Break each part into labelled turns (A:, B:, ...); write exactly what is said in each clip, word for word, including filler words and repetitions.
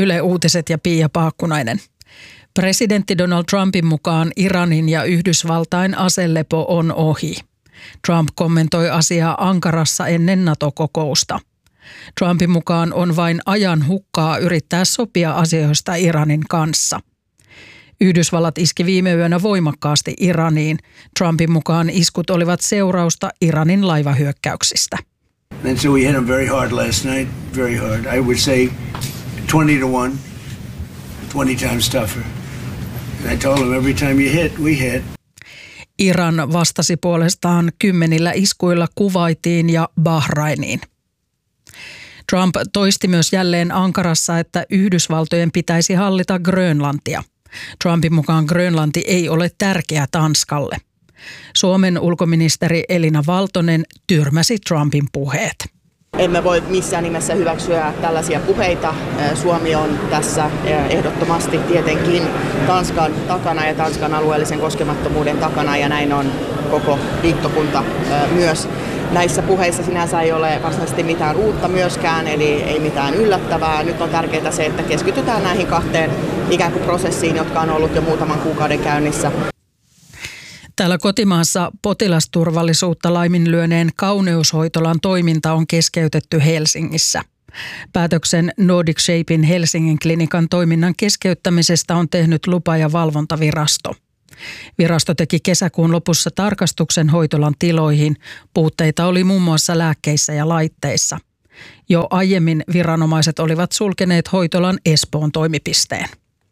A: Yle Uutiset ja Pia Paakkunainen. Presidentti Donald Trumpin mukaan Iranin ja Yhdysvaltain aselepo on ohi. Trump kommentoi asiaa Ankarassa ennen NATO-kokousta. Trumpin mukaan on vain ajan hukkaa yrittää sopia asioista Iranin kanssa. Yhdysvallat iski viime yönä voimakkaasti Iraniin. Trumpin mukaan iskut olivat seurausta Iranin laivahyökkäyksistä.
B: And so we hit them very hard last night, very hard. I would say twenty to one, twenty times tougher. And I told them every time you hit, we hit.
A: Iran vastasi puolestaan kymmenillä iskuilla Kuwaitiin ja Bahrainiin. Trump toisti myös jälleen Ankarassa, että Yhdysvaltojen pitäisi hallita Grönlantia. Trumpin mukaan Grönlanti ei ole tärkeä Tanskalle. Suomen ulkoministeri Elina Valtonen tyrmäsi Trumpin puheet.
C: Emme voi missään nimessä hyväksyä tällaisia puheita. Suomi on tässä ehdottomasti tietenkin Tanskan takana ja Tanskan alueellisen koskemattomuuden takana, ja näin on koko liittokunta myös. Näissä puheissa sinänsä ei ole varsinaisesti mitään uutta myöskään, eli ei mitään yllättävää. Nyt on tärkeää se, että keskitytään näihin kahteen ikään kuin prosessiin, jotka on ollut jo muutaman kuukauden käynnissä.
A: Täällä kotimaassa potilasturvallisuutta laiminlyöneen kauneushoitolan toiminta on keskeytetty Helsingissä. Päätöksen Nordic Shapen Helsingin klinikan toiminnan keskeyttämisestä on tehnyt lupa- ja valvontavirasto. Virasto teki kesäkuun lopussa tarkastuksen hoitolan tiloihin. Puutteita oli muun muassa lääkkeissä ja laitteissa. Jo aiemmin viranomaiset olivat sulkeneet hoitolan Espoon toimipisteen.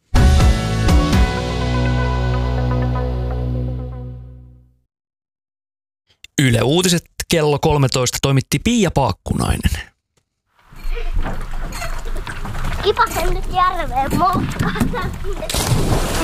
D: Yle Uutiset kello kolmetoista toimitti Pia Paakkunainen.
E: Kipasen nyt järveen moukkaan.